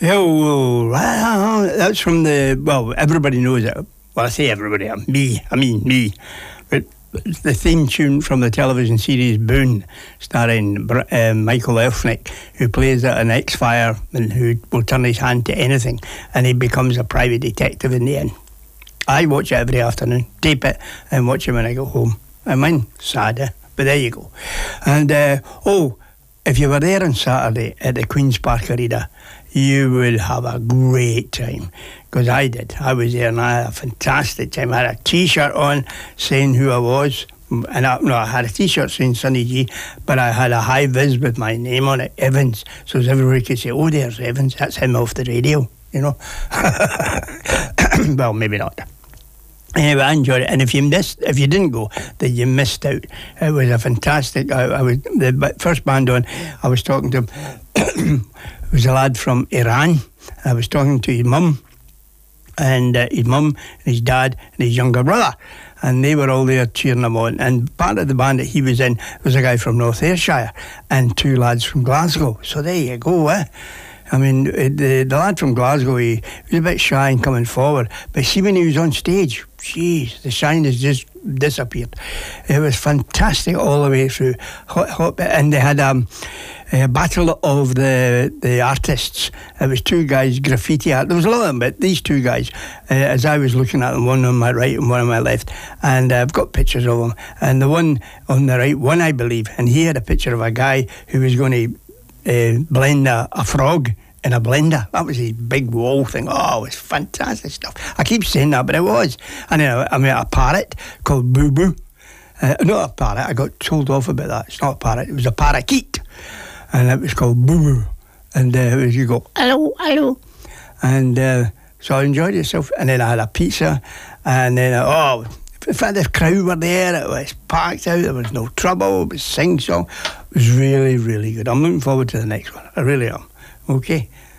Well, that's from everybody knows it. Well, I say everybody, I mean me. But it's the theme tune from the television series Boone, starring Michael Elfnick, who plays an ex-fireman who will turn his hand to anything, and he becomes a private detective in the end. I watch it every afternoon, tape it, and watch it when I go home. I mind, sad, but there you go. And, if you were there on Saturday at the Queen's Park Arena, you would have a great time, because I did. I was there and I had a fantastic time. I had a T-shirt on saying who I was, and I had a T-shirt saying Sonny G, but I had a high vis with my name on it, Evans, so everybody could say, oh, there's Evans, that's him off the radio, you know. Well, maybe not. Anyway, I enjoyed it, and if you didn't go, then you missed out. It was a fantastic. I was the first band on. I was talking to him. It was a lad from Iran. I was talking to his mum, and his mum, and his dad, and his younger brother, and they were all there cheering him on. And part of the band that he was in was a guy from North Ayrshire and two lads from Glasgow. So there you go, I mean, the lad from Glasgow, he was a bit shy in coming forward. But see, when he was on stage, jeez, the shyness just disappeared. It was fantastic all the way through. And they had a battle of the artists. It was two guys, graffiti art. There was a lot of them, but these two guys, as I was looking at them, one on my right and one on my left, and I've got pictures of them. And the one on the right, one I believe, and he had a picture of a guy who was going to blend a frog in a blender. That was his big wall thing. Oh, it was fantastic stuff. I keep saying that, but it was. And then I met a parrot called Boo Boo. Not a parrot, I got told off about that. It's not a parrot, it was a parakeet. And it was called Boo Boo. And you go, hello, hello. And so I enjoyed myself. And then I had a pizza. And then, in fact, the crowd were there. It was packed out. There was no trouble. It was sing-song. It was really, really good. I'm looking forward to the next one. I really am. Okay.